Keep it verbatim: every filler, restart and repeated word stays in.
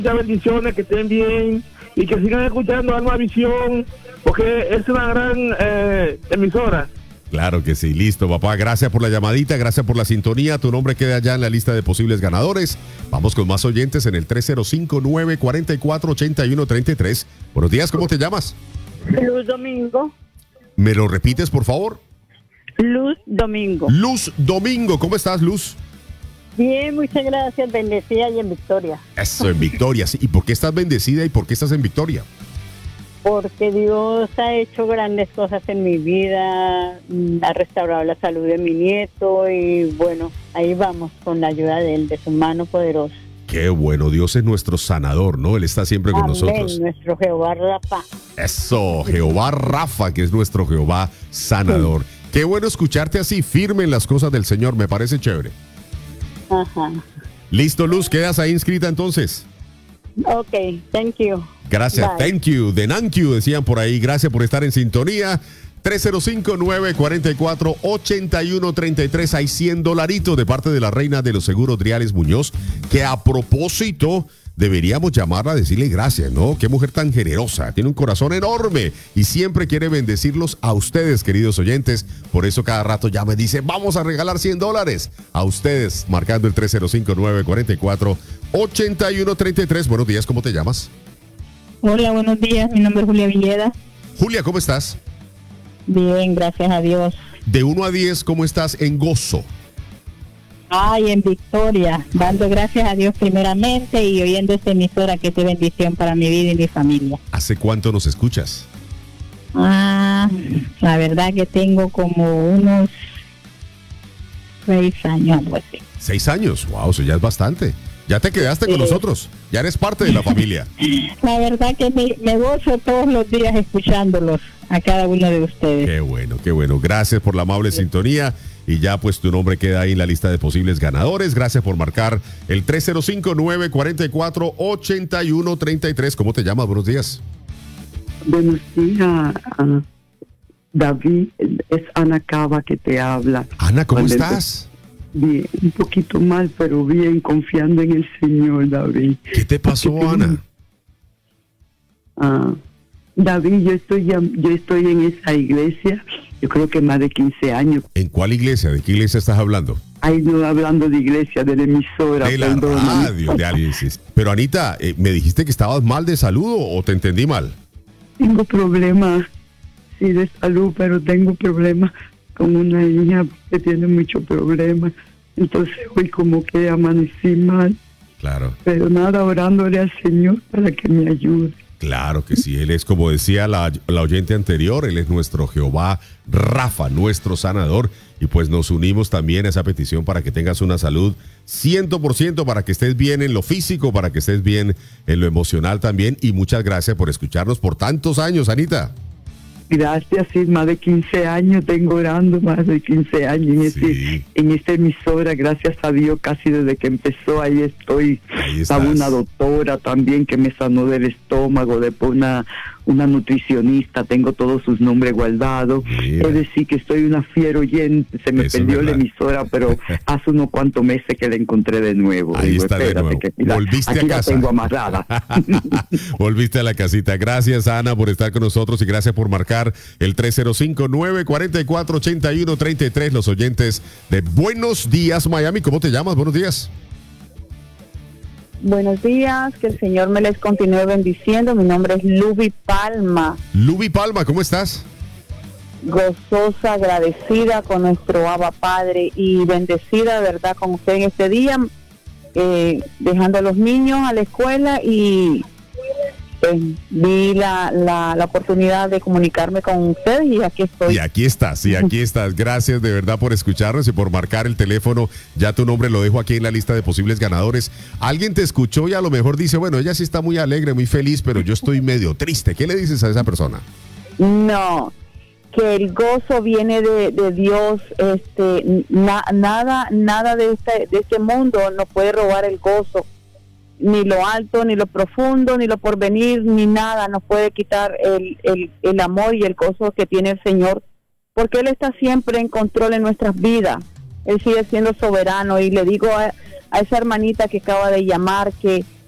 Muchas bendiciones, que estén bien y que sigan escuchando Alma Visión, porque es una gran eh, emisora. Claro que sí, listo, papá. Gracias por la llamadita, gracias por la sintonía. Tu nombre queda ya en la lista de posibles ganadores. Vamos con más oyentes en el tres cero cinco, nueve cuatro cuatro, ocho uno tres tres. Buenos días, ¿cómo te llamas? Luz Domingo. ¿Me lo repites, por favor? Luz Domingo. Luz Domingo, ¿cómo estás, Luz? Bien, muchas gracias, bendecida y en victoria. Eso, en Victoria. Sí. ¿Y por qué estás bendecida y por qué estás en Victoria? Porque Dios ha hecho grandes cosas en mi vida, ha restaurado la salud de mi nieto y bueno, ahí vamos con la ayuda de él, de su mano poderosa. Qué bueno, Dios es nuestro sanador, ¿no? Él está siempre con Amén, nosotros. Nuestro Jehová Rafa. Eso, Jehová Rafa, que es nuestro Jehová sanador. Sí. Qué bueno escucharte así, firme en las cosas del Señor, me parece chévere. Ajá. Listo, Luz, quedas ahí inscrita entonces. Ok, thank you. Gracias, Bye. thank you, de thank you, decían por ahí. Gracias por estar en sintonía. tres cero cinco, nueve cuatro cuatro, ocho uno tres tres. Hay cien dolaritos de parte de la reina de los seguros, Driales Muñoz, que a propósito deberíamos llamarla a decirle gracias, ¿no? Qué mujer tan generosa, tiene un corazón enorme y siempre quiere bendecirlos a ustedes, queridos oyentes. Por eso cada rato ya me dice, vamos a regalar cien dólares a ustedes, marcando el tres cero cinco, nueve cuatro cuatro, ocho uno tres tres. Buenos días, ¿cómo te llamas? Hola, buenos días, mi nombre es Julia Villeda. Julia, ¿cómo estás? Bien, gracias a Dios. De uno a diez, ¿cómo estás en gozo? Ay, en victoria, dando gracias a Dios primeramente y oyendo esta emisora que es de bendición para mi vida y mi familia. ¿Hace cuánto nos escuchas? Ah, la verdad que tengo como unos seis años, algo así. ¿Seis años? Wow, eso ya es bastante. Ya te quedaste sí. con nosotros, ya eres parte de la familia. La verdad que me, me gozo todos los días escuchándolos a cada uno de ustedes. Qué bueno, qué bueno. Gracias por la amable sí. sintonía. Y ya pues tu nombre queda ahí en la lista de posibles ganadores. Gracias por marcar el tres cero cinco, nueve cuatro cuatro, ocho uno tres tres. ¿Cómo te llamas? Buenos días. Buenos días, uh, David. Es Ana Cava que te habla. Ana, ¿cómo Cuando estás? Bien, un poquito mal, pero bien, confiando en el Señor, David. ¿Qué te pasó, Porque, Ana? Uh, David, yo estoy, yo estoy en esa iglesia. Yo creo que más de quince años. ¿En cuál iglesia? ¿De qué iglesia estás hablando? Ay, no, hablando de iglesia, de la emisora. De la perdóname. Radio, de Alices. Pero Anita, eh, ¿me dijiste que estabas mal de salud o te entendí mal? Tengo problemas, sí, de salud, pero tengo problemas con una niña que tiene muchos problemas. Entonces hoy como que amanecí mal. Claro. Pero nada, orándole al Señor para que me ayude. Claro que sí, Él es, como decía la, la oyente anterior, Él es nuestro Jehová Rafa, nuestro sanador, y pues nos unimos también a esa petición para que tengas una salud cien por ciento, para que estés bien en lo físico, para que estés bien en lo emocional también, y muchas gracias por escucharnos por tantos años, Anita. Gracias, sí, más de quince años tengo orando, más de quince años en, sí. este, en esta emisora, gracias a Dios, casi desde que empezó, ahí estoy. Ahí estaba una doctora también que me sanó del estómago, después una, una nutricionista, tengo todos sus nombres guardados. Mira. Es decir, que estoy una fiera oyente, se me Eso perdió la emisora, pero hace unos cuantos meses que la encontré de nuevo. Ahí Digo, está de nuevo. Que la, Volviste aquí a casa. La tengo amarrada. Volviste a la casita. Gracias, Ana, por estar con nosotros y gracias por marcar el tres cero cinco, nueve cuatro cuatro, ocho uno tres tres. Los oyentes de Buenos Días, Miami. ¿Cómo te llamas? Buenos días. Buenos días, que el Señor me les continúe bendiciendo. Mi nombre es Luby Palma. Luby Palma, ¿cómo estás? Gozosa, agradecida con nuestro Abba Padre y bendecida, de verdad, con usted en este día, eh, dejando a los niños a la escuela y pues, vi la, la, la oportunidad de comunicarme con ustedes y aquí estoy. Y aquí estás, y aquí estás. Gracias de verdad por escucharnos y por marcar el teléfono. Ya tu nombre lo dejo aquí en la lista de posibles ganadores. Alguien te escuchó y a lo mejor dice, bueno, ella sí está muy alegre, muy feliz, pero yo estoy medio triste. ¿Qué le dices a esa persona? No, que el gozo viene de, de Dios. Este, na, nada, nada de este, de este mundo nos puede robar el gozo. Ni lo alto, ni lo profundo, ni lo porvenir, ni nada nos puede quitar el, el, el amor y el gozo que tiene el Señor, porque Él está siempre en control en nuestras vidas. Él sigue siendo soberano y le digo a, a esa hermanita que acaba de llamar que